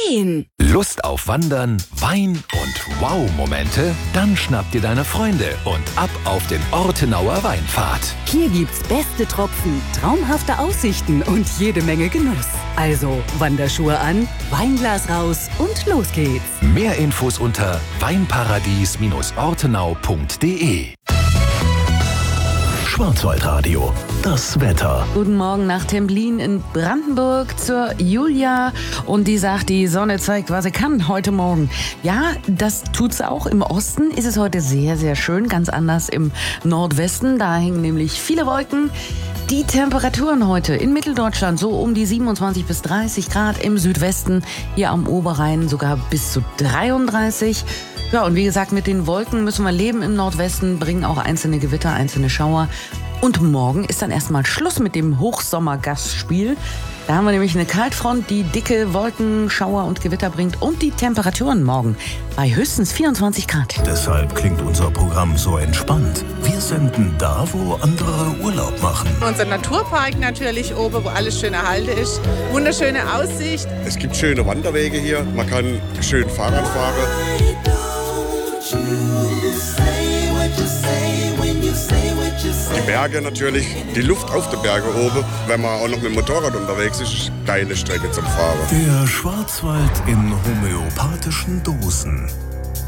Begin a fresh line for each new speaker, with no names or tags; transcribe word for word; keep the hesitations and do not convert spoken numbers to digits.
Wein.
Lust auf Wandern, Wein und Wow-Momente? Dann schnapp dir deine Freunde und ab auf den Ortenauer Weinpfad.
Hier gibt's beste Tropfen, traumhafte Aussichten und jede Menge Genuss. Also Wanderschuhe an, Weinglas raus und los geht's.
Mehr Infos unter weinparadies ortenau punkt de. Schwarzwaldradio, das Wetter.
Guten Morgen nach Templin in Brandenburg zur Julia. Und die sagt, die Sonne zeigt, was sie kann heute Morgen. Ja, das tut's auch. Im Osten ist es heute sehr, sehr schön. Ganz anders im Nordwesten. Da hängen nämlich viele Wolken. Die Temperaturen heute in Mitteldeutschland so um die siebenundzwanzig bis dreißig Grad. Im Südwesten, hier am Oberrhein sogar bis zu dreiunddreißig. Ja, und wie gesagt, mit den Wolken müssen wir leben im Nordwesten, bringen auch einzelne Gewitter, einzelne Schauer. Und morgen ist dann erstmal Schluss mit dem Hochsommergastspiel. Da haben wir nämlich eine Kaltfront, die dicke Wolken, Schauer und Gewitter bringt. Und die Temperaturen morgen bei höchstens vierundzwanzig Grad.
Deshalb klingt unser Programm so entspannt. Wir senden da, wo andere Urlaub machen.
Unser Naturpark natürlich oben, wo alles schön erhalten ist. Wunderschöne Aussicht.
Es gibt schöne Wanderwege hier. Man kann schön Fahrrad fahren. Die Berge natürlich, die Luft auf den Bergen oben. Wenn man auch noch mit dem Motorrad unterwegs ist, ist eine geile Strecke zum Fahren.
Der Schwarzwald in homöopathischen Dosen.